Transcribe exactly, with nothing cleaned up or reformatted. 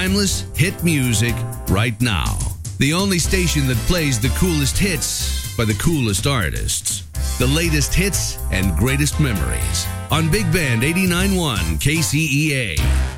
timeless hit music right now. The only station that plays the coolest hits by the coolest artists. The latest hits and greatest memories on Big Band eighty-nine point one K C E A.